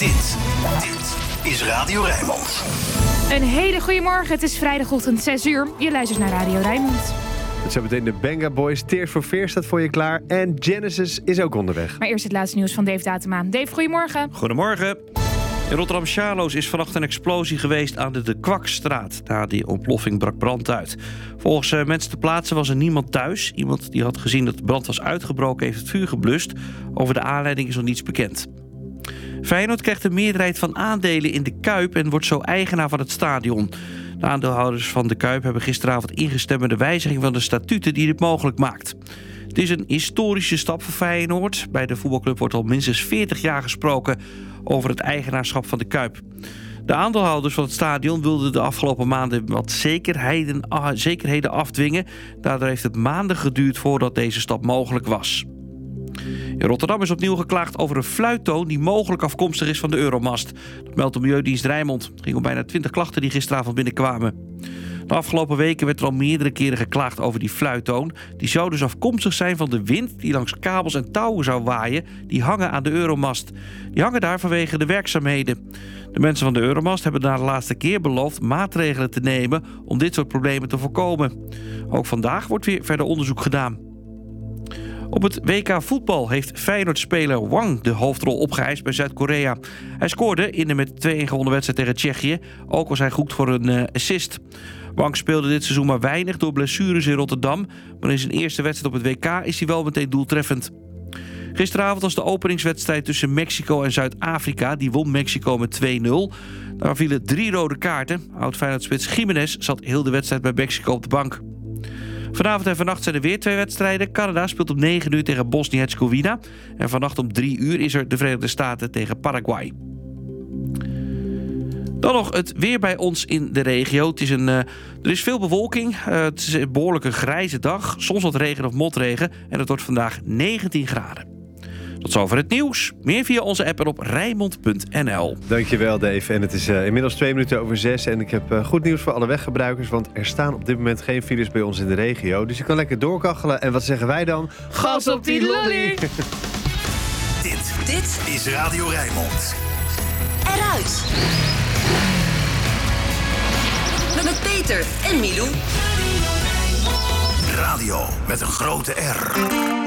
Dit is Radio Rijnmond. Een hele goede morgen. Het is vrijdagochtend 6 uur. Je luistert naar Radio Rijnmond. Het zo meteen de Benga Boys. Tears for Fears staat voor je klaar. En Genesis is ook onderweg. Maar eerst het laatste nieuws van Dave Datema. Dave, goedemorgen. Goedemorgen. In Rotterdam-Charloes is vannacht een explosie geweest aan de Kwakstraat. Na die ontploffing brak brand uit. Volgens mensen ter plaatse was er niemand thuis. Iemand die had gezien dat de brand was uitgebroken heeft het vuur geblust. Over de aanleiding is nog niets bekend. Feyenoord krijgt de meerderheid van aandelen in de Kuip en wordt zo eigenaar van het stadion. De aandeelhouders van de Kuip hebben gisteravond ingestemd met de wijziging van de statuten die dit mogelijk maakt. Het is een historische stap voor Feyenoord. Bij de voetbalclub wordt al minstens 40 jaar gesproken over het eigenaarschap van de Kuip. De aandeelhouders van het stadion wilden de afgelopen maanden wat zekerheden afdwingen. Daardoor heeft het maanden geduurd voordat deze stap mogelijk was. In Rotterdam is opnieuw geklaagd over een fluittoon die mogelijk afkomstig is van de Euromast. Dat meldt de Milieudienst Rijnmond. Het ging om bijna 20 klachten die gisteravond binnenkwamen. De afgelopen weken werd er al meerdere keren geklaagd over die fluittoon. Die zou dus afkomstig zijn van de wind die langs kabels en touwen zou waaien. Die hangen aan de Euromast. Die hangen daar vanwege de werkzaamheden. De mensen van de Euromast hebben na de laatste keer beloofd maatregelen te nemen om dit soort problemen te voorkomen. Ook vandaag wordt weer verder onderzoek gedaan. Op het WK voetbal heeft Feyenoord-speler Wang de hoofdrol opgeëist bij Zuid-Korea. Hij scoorde in de met 2-1 gewonnen wedstrijd tegen Tsjechië. Ook was hij goed voor een assist. Wang speelde dit seizoen maar weinig door blessures in Rotterdam. Maar in zijn eerste wedstrijd op het WK is hij wel meteen doeltreffend. Gisteravond was de openingswedstrijd tussen Mexico en Zuid-Afrika. Die won Mexico met 2-0. Daar vielen 3 rode kaarten. Oud-Feyenoord-spits Jiménez zat heel de wedstrijd bij Mexico op de bank. Vanavond en vannacht zijn er weer 2 wedstrijden. Canada speelt om 9 uur tegen Bosnië-Herzegovina. En vannacht om 3 uur is er de Verenigde Staten tegen Paraguay. Dan nog het weer bij ons in de regio. Er is veel bewolking. Het is een behoorlijk een grijze dag. Soms wat regen of motregen. En het wordt vandaag 19 graden. Tot zover het nieuws. Meer via onze app en op Rijnmond.nl. Dankjewel Dave. En het is inmiddels 2 minuten over 6. En ik heb goed nieuws voor alle weggebruikers. Want er staan op dit moment geen files bij ons in de regio. Dus je kan lekker doorkachelen. En wat zeggen wij dan? Gas op die lolly! Dit is Radio Rijnmond. Eruit! Met Peter en Milou. Radio met een grote R.